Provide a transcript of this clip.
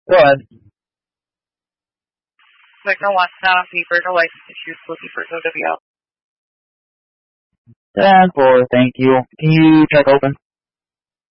Go ahead. Vector 1, not the further license issues looking for OWL. 10-4, thank you. Can you check open?